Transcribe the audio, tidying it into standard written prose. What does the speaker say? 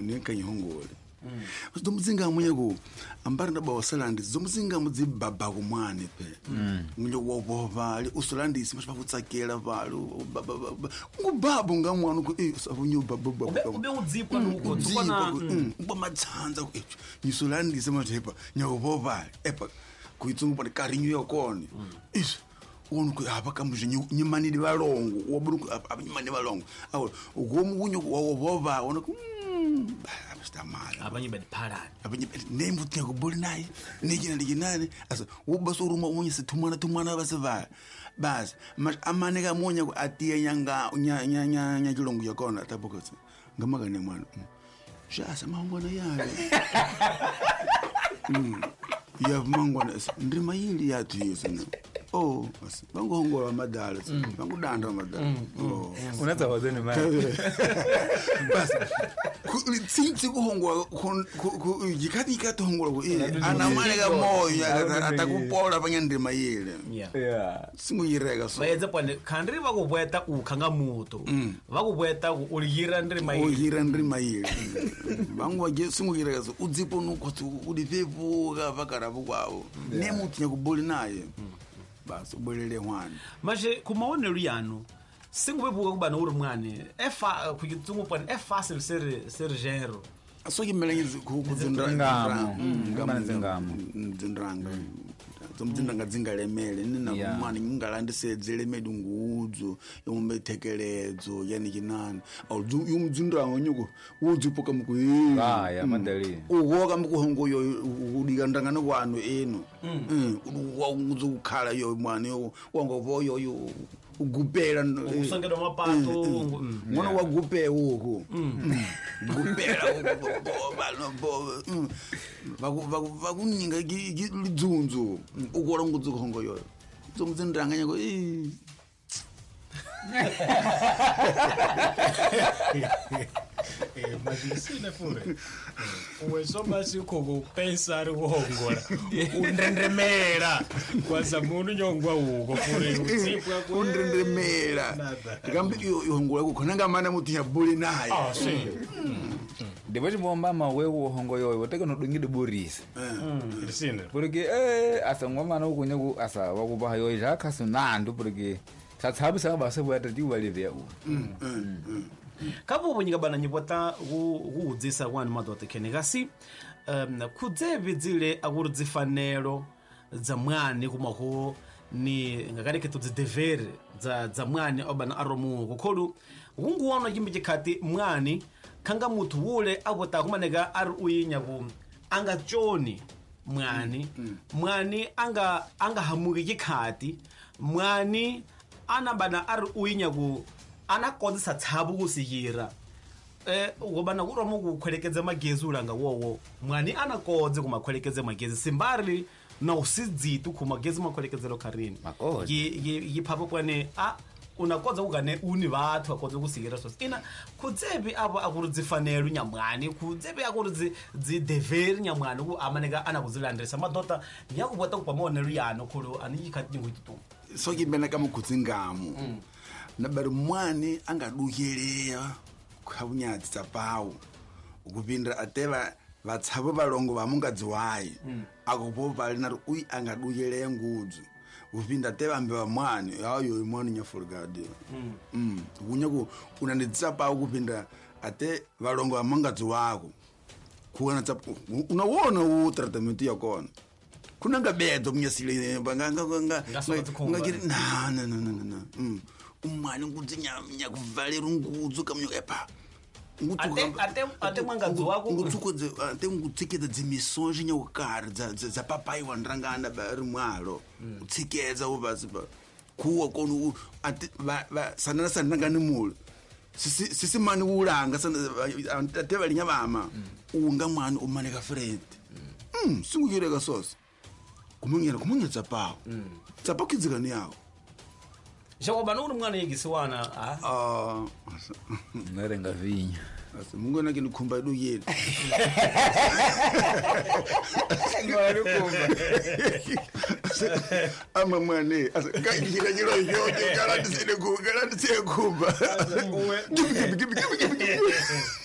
nenka yihongole zomzinga munyeko ambari na bawasalandi zomzinga mudzibaba kumwane pe munyo wobovali usolandisi mashavutsakela valo ngubaba ngamwana ku savunyo baba ube udzipwa nuko tsona uba matsanza ku nyisolandisi mathepa nyobovali epa kuitsungu pa karinyo yakone unuku apa kamuje nyimani balongo woburuku apa nyimani balongo awu ugomunyo wobova unuku abastamala abanye bediphalana abanye nembuthi kubuli naye nejina liginane asa ubasuruma umunye situmana basevala basi amane kamunye ku atiye nyanga nya kilongo yakona tabokotsi ngamakane mwana shasa mangwana yale ya mangwana ndima yili yathu yesena bangohongola madala bangudanda madala unatsa wazeni mali basi tsinzi kuhongola yikati ikatohongola ku anamane ka moya atakupola panyandima yile singuyireka so bayedza pone khandri bakubweta ukhanga muto bakubweta uliyira ndima yile uliyira ndima yile bangwaje singuyireka so udzipo nukhotsi ulipevuka vakarabu kwawo nemuthi nyakubuli naye basi ubelele mwana manje kumaonelo yano singubebuka kubana uri mwane efa kuyitsungu pone efacile ser gero asoki melengizi ngamo nzindrang zomzindrang dzingalemele nina mwana ngingalandisedzele medungudzo yombethekeledzo yani kinani yomzindrang nyuko udzipoka muku ya madali uwoka mukuhongo yo udikandangana kwano eno ukukhala yo mwana yo wangovo yo ugupela usangela mapato mwana wagupe uko gupela vakuninga lidzunzu ukola ngudzu khongo yoyo zomuzindanganya ko Majisine fure. Uwesoma sikho pensar uhongola. Undendemera. Kwaza muntu nyongwa uko fure utsipwa ko undendemera. Ngambi ihongola ko khona ngamana muthi yabuli naye. Depois bomba mawewo hongo yoyo teke no dungide borisa Irisine. Porque asa ngoma na ukunyaku asa wakuba yoyo jakhaso nando porque tsathabisa base bwa tati wali there kapo bunyika bana nyipota kuudzisa kwani madota kene kasi kudzevi dzile akurudzifanelo dza mwani kumaho ni ngakareke tudzidevere dza mwani obana aromu kukholu kunguona chimbi chikhati mwani khanga muthu wule abota kumaneka ari uyinya ku anga choni mwani anga hamuke chikhati mwani anabana ari uyinya ku anakonzisa tsabu kusiyira ukobana kuromo kukhwelekedza magezi ulanga wowo mwani anakodze kumakhwelekedza magezi simbari na usidzitu kumagezi makhwelekezelo kharini yiphapho kwane unakodza kugane uni vathu akodze kusiyira so ina kudzebi abo akurudzifanelo nyamwani kudzebi akurudzideveri nyamwani ku amaneka anakuzilandirisa madota nyakubota kupamonelo yano khulu aniyikhathi ngwitutu so kibena kamukudzingamo nabari mwani angadukeleya khabunyatsi tsapawo ukupindira ateva vatsavo valongo vamungadzi wayi akupo vali nari uyi angadukeleya ngudzu upinda ateva mbe vamwani ayo mwani nyafurigade kunyaku unandidzisapawo kupinda ate valongo vamungadzi wako kuona tsapo unawona utratamento yakona kunanga bedzo munyasile ngakiri na umwani ngudzi nyakuvalera ngudzu kamunyoka epa ate mwangadzi wako ngutsukodze ate ngutsikedza dzimisonje nyakukari dza papai wandirangana bari mwalo utsikedza ubasi ba kuwa kono ate sanangani mulu sisi mani ulanga ate valinya vama unga mwani umaneka friend singuyireka sosa kumunyera tsapawo tsapawo kidzikani yawo shakobana uri mwana yegisiwana narenga vinya asa mungona kini khumba idu yeli ngari kumba ama mwane asa kajira jiro yote galandi sine khumba